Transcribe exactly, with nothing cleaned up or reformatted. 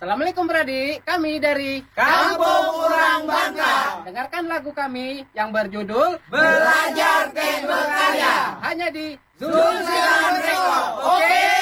Assalamualaikum Bradi, kami dari Kampung Orang Bangka. Dengarkan lagu kami yang berjudul Belajar dan Berkarya hanya di Zulsilang